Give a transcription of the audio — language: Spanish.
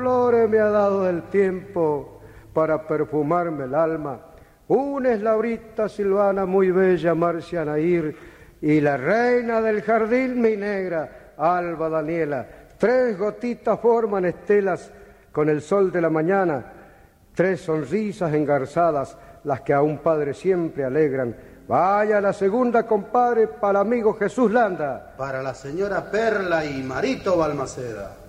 flores me ha dado el tiempo para perfumarme el alma. Una es Laurita Silvana, muy bella, Marcia Nair, y la reina del jardín, mi negra, Alba Daniela. 3 gotitas forman estelas con el sol de la mañana, 3 sonrisas engarzadas, las que a un padre siempre alegran. Vaya la segunda, compadre, para el amigo Jesús Landa. Para la señora Perla y Marito Balmaceda.